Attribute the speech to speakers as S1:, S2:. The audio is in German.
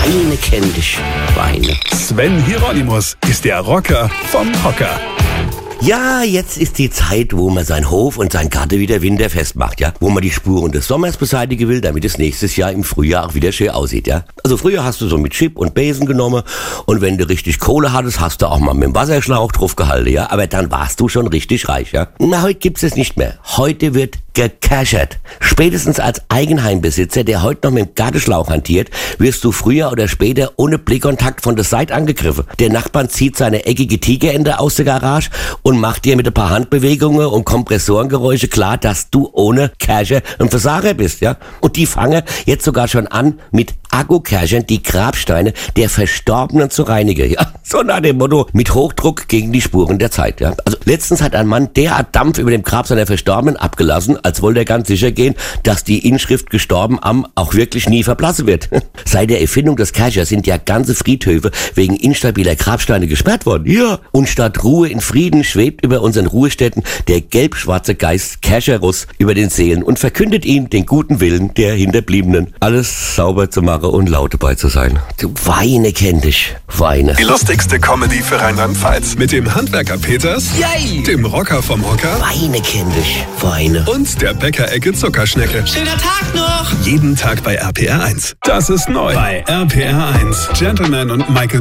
S1: Weine kenn dich, Weine.
S2: Sven Hieronymus ist der Rocker vom Hocker.
S1: Ja, jetzt ist die Zeit, wo man sein Hof und sein Garten wieder winterfest macht, ja. Wo man die Spuren des Sommers beseitigen will, damit es nächstes Jahr im Frühjahr auch wieder schön aussieht, ja. Also früher hast du so mit Chip und Besen genommen und wenn du richtig Kohle hattest, hast du auch mal mit dem Wasserschlauch drauf gehalten, ja. Aber dann warst du schon richtig reich, ja. Na, heute gibt's es nicht mehr. Heute wird gecashert. Spätestens als Eigenheimbesitzer, der heute noch mit dem Gartenschlauch hantiert, wirst du früher oder später ohne Blickkontakt von der Seite angegriffen. Der Nachbarn zieht seine eckige Tigerente aus der Garage und macht dir mit ein paar Handbewegungen und Kompressorengeräusche klar, dass du ohne Casher ein Versager bist, ja. Und die fangen jetzt sogar schon an, mit Akku-Cashern die Grabsteine der Verstorbenen zu reinigen, ja. So nach dem Motto, mit Hochdruck gegen die Spuren der Zeit, ja. Also letztens hat ein Mann derart Dampf über dem Grab seiner Verstorbenen abgelassen, als wollte er ganz sicher gehen, dass die Inschrift gestorben am auch wirklich nie verblassen wird. Seit der Erfindung des Cashers sind ja ganze Friedhöfe wegen instabiler Grabsteine gesperrt worden. Ja. Und statt Ruhe in Frieden schwebt über unseren Ruhestätten der gelb-schwarze Geist Casherus über den Seelen und verkündet ihnen den guten Willen der Hinterbliebenen, alles sauber zu machen und laut dabei zu sein. Du Weine kenn dich, Weine.
S2: Die lustigste Comedy für Rheinland-Pfalz. Mit dem Handwerker Peters,
S1: Yay.
S2: dem Rocker vom Hocker
S1: Weine kenn dich, Weine.
S2: und der Bäckerecke Zuckerschnecke.
S3: Schöner Tag noch!
S2: Jeden Tag bei RPR 1. Das ist neu bei RPR 1. Gentleman und Michael